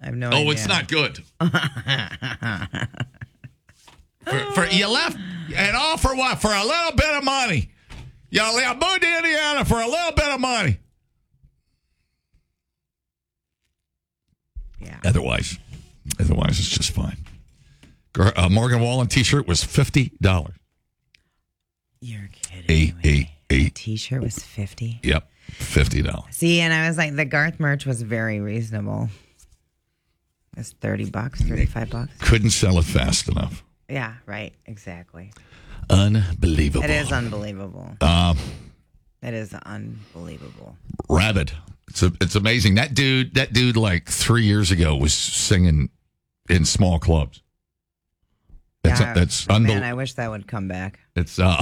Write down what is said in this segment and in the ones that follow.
I have no idea. Oh, it's not good. for you left and all for what? For a little bit of money. You moved to Indiana for a little bit of money. Yeah. Otherwise, it's just fine. A Morgan Wallen T-shirt was $50. You're kidding me. A T-shirt was $50. Yep, $50. See, and I was like, the Garth merch was very reasonable. It's $30, $35. Couldn't sell it fast enough. Yeah, right. Exactly. Unbelievable. It is unbelievable. It is unbelievable. Rabid. It's amazing. That dude, like 3 years ago, was singing in small clubs. It's man, I wish that would come back. It's well,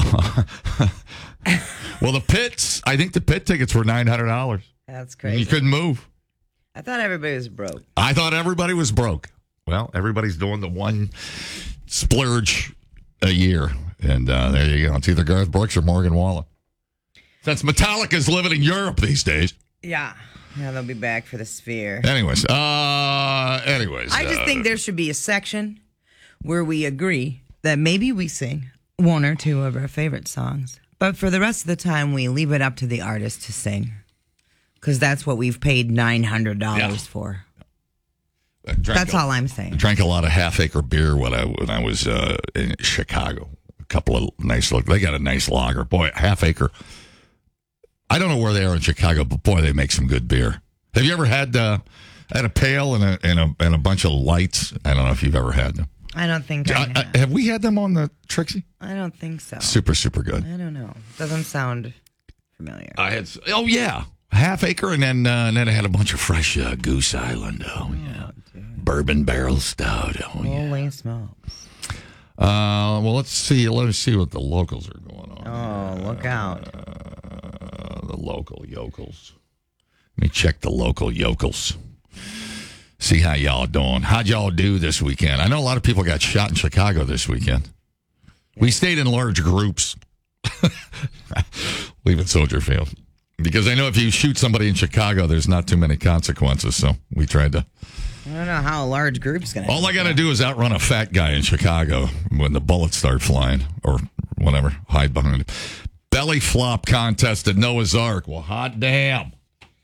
the Pits. I think the Pit tickets were $900. That's crazy. You couldn't move. I thought everybody was broke. I thought everybody was broke. Well, everybody's doing the one splurge a year, and there you go. It's either Garth Brooks or Morgan Wallen. Since Metallica's living in Europe these days. Yeah, they'll be back for the Sphere. Anyways, I just think there should be a section where we agree that maybe we sing one or two of our favorite songs, but for the rest of the time, we leave it up to the artist to sing. Because that's what we've paid $900 for. That's all I'm saying. I drank a lot of Half Acre beer when I was in Chicago. A couple of they got a nice lager. Boy, Half Acre. I don't know where they are in Chicago, but boy, they make some good beer. Have you ever had a pail and a bunch of lights? I don't know if you've ever had them. I don't think have we had them on the Trixie? I don't think so. Super, super good. I don't know. Doesn't sound familiar. Oh, yeah. Half Acre, and then I had a bunch of fresh Goose Island. Oh, yeah. Bourbon barrel stout. Oh, yeah. Holy smokes. Well, let's see. Let us see what the locals are going on. Oh, look out. The local yokels. Let me check the local yokels. See how y'all doing. How'd y'all do this weekend? I know a lot of people got shot in Chicago this weekend. Yeah. We stayed in large groups. Leaving Soldier Field. Because I know if you shoot somebody in Chicago, there's not too many consequences. So we tried to. I don't know how a large group's going to. All I got to do is outrun a fat guy in Chicago when the bullets start flying or whatever. Hide behind it. Belly flop contest at Noah's Ark. Well, hot damn.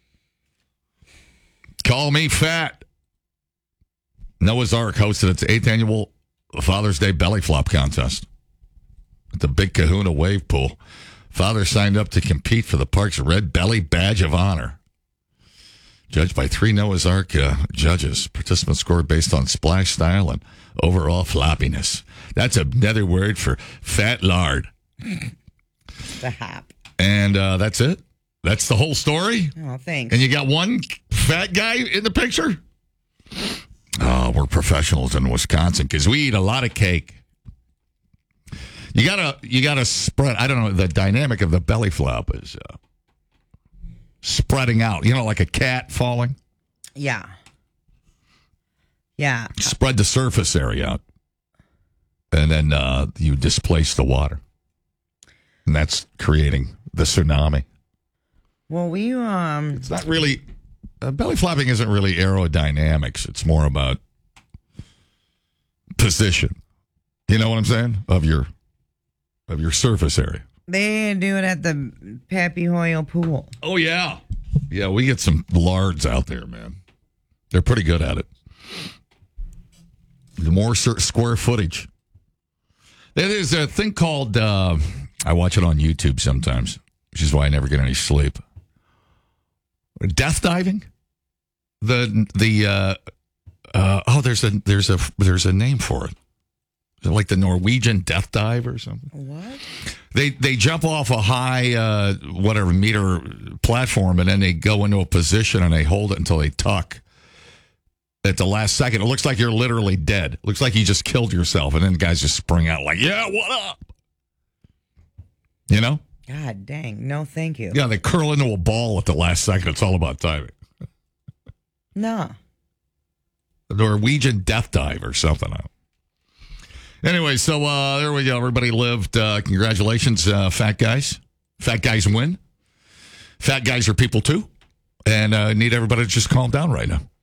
Call me fat. Noah's Ark hosted its 8th annual Father's Day belly flop contest at the Big Kahuna Wave Pool. Fathers signed up to compete for the park's Red Belly Badge of Honor. Judged by 3 Noah's Ark judges. Participants scored based on splash style and overall floppiness. That's another word for fat lard. Stop. And that's it? That's the whole story? Oh, thanks. And you got one fat guy in the picture? Oh, we're professionals in Wisconsin because we eat a lot of cake. You gotta spread. I don't know. The dynamic of the belly flop is spreading out. You know, like a cat falling. Yeah. Spread the surface area out, and then you displace the water, and that's creating the tsunami. Well, it's not really belly flopping. Isn't really aerodynamics. It's more about position. You know what I'm saying? Of your surface area. They do it at the Pappy Hoyle pool. Oh, yeah. Yeah, we get some lards out there, man. They're pretty good at it. The more square footage. There's a thing called, I watch it on YouTube sometimes, which is why I never get any sleep. Death diving? There's a name for it. Like the Norwegian death dive or something. What? They jump off a high, meter platform, and then they go into a position and they hold it until they tuck at the last second. It looks like you're literally dead. It looks like you just killed yourself, and then the guys just spring out like, yeah, what up? You know? God dang. No, thank you. Yeah, they curl into a ball at the last second. It's all about timing. No. The Norwegian death dive or something. Anyway, so there we go. Everybody lived. Congratulations, fat guys. Fat guys win. Fat guys are people too. And need everybody to just calm down right now.